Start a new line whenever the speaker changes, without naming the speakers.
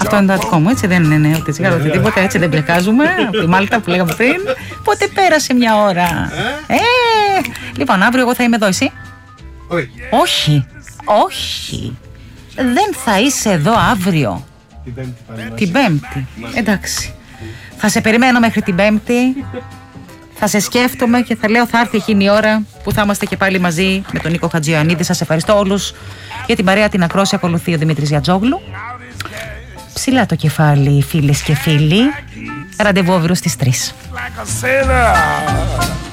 Αυτό είναι το δικό μου, έτσι δεν είναι ούτε τσιγάρο ούτε τίποτα, έτσι δεν μπλεκάζουμε. Από τη Μάλτα που λέγαμε πριν. Πότε πέρασε μια ώρα. Λοιπόν, αύριο εγώ θα είμαι εδώ, εσύ? Όχι. Δεν θα είσαι εδώ αύριο. Την Πέμπτη. Εντάξει. Θα σε περιμένω μέχρι την Πέμπτη. Θα σε σκέφτομαι και θα λέω θα έρθει εκείνη η ώρα που θα είμαστε και πάλι μαζί με τον Νίκο Χατζιωαννίδη. Σας ευχαριστώ όλους για την παρέα, την ακρόαση. Ακολουθεί ο Δημήτρης Γιατζόγλου. Ψηλά το κεφάλι, φίλες και φίλοι. Ραντεβού αύριο στις 3.